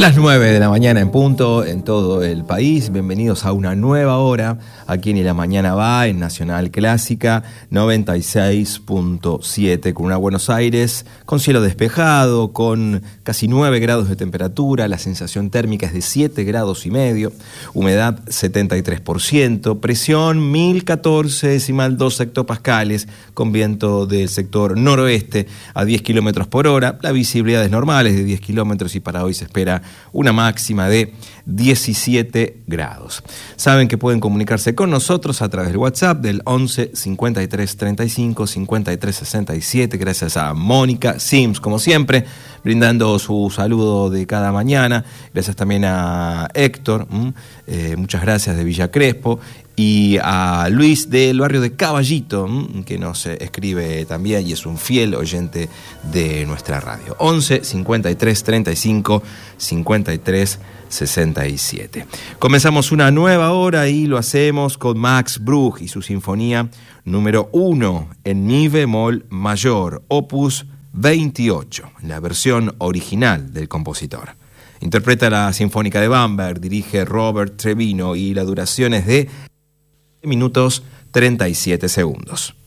Las 9 de la mañana en punto en todo el país. Bienvenidos a una nueva hora aquí en Y la Mañana Va, en Nacional Clásica 96.7, con una Buenos Aires con cielo despejado, con casi 9 grados de temperatura, la sensación térmica es de 7 grados y medio, humedad 73%, presión 1014,2 hectopascales, con viento del sector noroeste a 10 kilómetros por hora, la visibilidad es normal, es de 10 kilómetros y para hoy se espera una máxima de 17 grados. Saben que pueden comunicarse con nosotros a través del WhatsApp del 11 53 35 53 67. Gracias a Mónica Sims, como siempre, brindando su saludo de cada mañana. Gracias también a Héctor, muchas gracias, de Villa Crespo. Y a Luis del barrio de Caballito, que nos escribe también y es un fiel oyente de nuestra radio. 11 53 35 53 67. Comenzamos una nueva hora y lo hacemos con Max Bruch y su sinfonía número 1 en mi bemol mayor, opus 28, la versión original del compositor. Interpreta la Sinfónica de Bamberg, dirige Robert Trevino y la duración es de minutos 37 segundos.